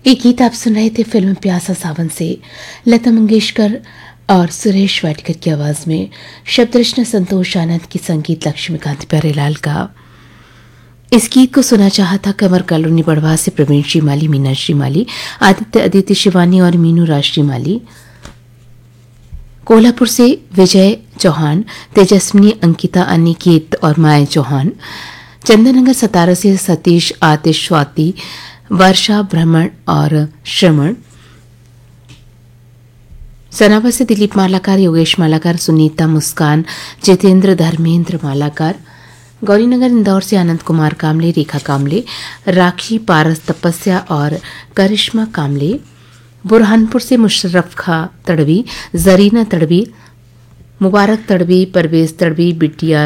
ये गीत आप सुन रहे थे फिल्म प्यासा सावन से लता मंगेशकर और सुरेश वाडकर की आवाज में। शब्द रचना संतोष आनंद की, संगीत लक्ष्मीकांत प्यारेलाल का। इस गीत को सुना चाहा था कंवर कॉलोनी बड़वा से प्रवीण श्रीमाली, मीना श्रीमाली, आदित्य अदिति शिवानी और मीनू राज श्रीमाली। कोल्हापुर से विजय चौहान, तेजस्विनी, अंकिता, अनिकेत और माया चौहान। चंदननगर सतारा से सतीश, आतिश, स्वाति, वर्षा, भ्रमण और श्रवण। सनावा से दिलीप मालाकार, योगेश मालाकार, सुनीता, मुस्कान, जितेंद्र, धर्मेंद्र मालाकार। गौरीनगर इंदौर से आनंद कुमार कामले, रेखा कामले, राखी, पारस, तपस्या और करिश्मा कामले। बुरहानपुर से मुशर्रफ खां तड़वी, जरीना तड़वी, मुबारक तड़वी, परवेज तड़वी, बिटिया